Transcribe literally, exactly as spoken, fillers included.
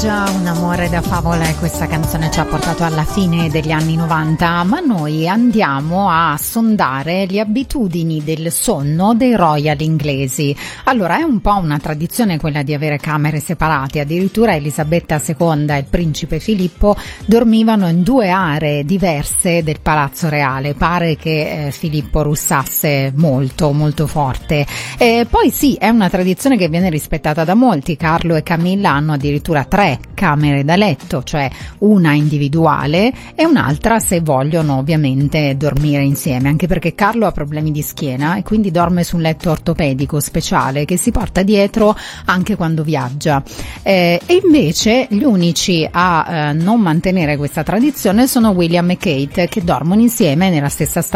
già un amore da favola, e questa canzone ci ha portato alla fine degli anni novanta, ma noi andiamo a sondare le abitudini del sonno dei royal inglesi. Allora, è un po' una tradizione quella di avere camere separate, addirittura Elisabetta seconda e il principe Filippo dormivano in due aree diverse del palazzo reale. Pare che eh, Filippo russasse molto molto forte. E poi sì, è una tradizione che viene rispettata da molti. Carlo e Camilla hanno addirittura tre camere da letto, cioè una individuale e un'altra se vogliono ovviamente dormire insieme, anche perché Carlo ha problemi di schiena e quindi dorme su un letto ortopedico speciale che si porta dietro anche quando viaggia. Eh, e invece gli unici a eh, non mantenere questa tradizione sono William e Kate, che dormono insieme nella stessa stanza